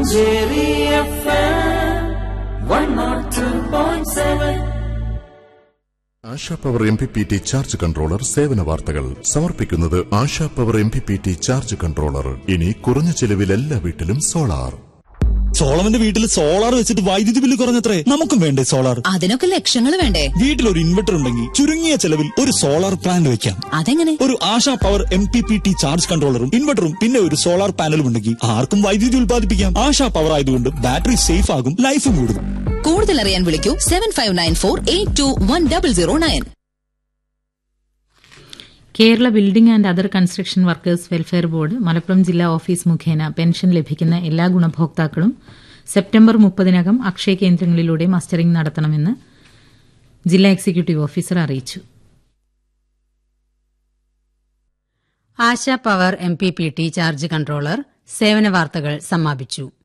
Manjeri FM 102.7. ASHA power MPPT charge controller സേവന വാർത്തകൾ സമർപ്പിക്കുന്നത് ASHA power MPPT charge controller. ഇനി കുറഞ്ഞ ചെലവിൽ എല്ലാ വീട്ടിലും സോളാർ. സോളമന്റെ വീട്ടിൽ സോളാർ വെച്ചിട്ട് വൈദ്യുതി ബില്ല് കുറഞ്ഞത്രേ. നമുക്കും വേണ്ടേ സോളാർ? അതിനൊക്കെ ലക്ഷങ്ങൾ വേണ്ടേ? വീട്ടിലൊരു ഇൻവെർട്ടർ ഉണ്ടെങ്കിൽ ചുരുങ്ങിയ ചെലവിൽ ഒരു സോളാർ പ്ലാന്റ് വെക്കാം. അതെങ്ങനെ? ഒരു ആശാ പവർ MPPT ചാർജ് കൺട്രോളറും ഇൻവെർട്ടറും പിന്നെ ഒരു സോളാർ പാനലും ഉണ്ടെങ്കിൽ ആർക്കും വൈദ്യുതി ഉൽപ്പാദിപ്പിക്കാം. ആശാ പവർ ആയതുകൊണ്ട് ബാറ്ററി സേഫ് ആകും, ലൈഫും കൂടും. കൂടുതൽ അറിയാൻ വിളിക്കൂ 7594821009. Kerala building and other construction workers welfare board Malappuram ജില്ലാ ഓഫീസ് മുഖേന പെൻഷൻ ലഭിക്കുന്ന എല്ലാ ഗുണഭോക്താക്കളും സെപ്റ്റംബർ 30-നകം അക്ഷയ കേന്ദ്രങ്ങളിലൂടെ മസ്റ്ററിംഗ് നടത്തണമെന്ന് ജില്ലാ എക്സിക്യൂട്ടീവ് ഓഫീസർ അറിയിച്ചു. ASHA power MPPT charge controller സേവന വാർത്തകൾ സമാപിച്ചു.